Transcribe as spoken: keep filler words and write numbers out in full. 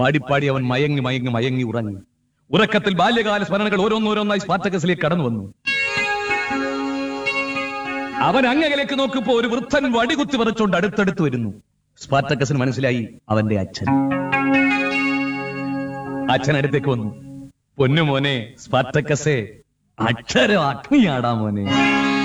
പാടിപ്പാടി അവൻ മയങ്ങി മയങ്ങി മയങ്ങി ഉറങ്ങി. ഉറക്കത്തിൽ ബാല്യകാല സ്മരണകൾ ഓരോന്നോരോന്നായി സ്പാർട്ടക്കസിലേക്ക് കടന്നു വന്നു. അവൻ അങ്ങകലേക്ക് നോക്കിയപ്പോ ഒരു വൃദ്ധൻ വടികുത്തി വിറച്ചുകൊണ്ട് അടുത്തടുത്ത് വരുന്നു. സ്പാർട്ടക്കസിന് മനസ്സിലായി അവന്റെ അച്ഛൻ. അച്ഛൻ അടുത്തേക്ക് വന്നു. പൊന്നു മോനെ സ്പാർട്ടക്കസേ, അക്ഷരം അഗ്നിയാടാ മോനെ.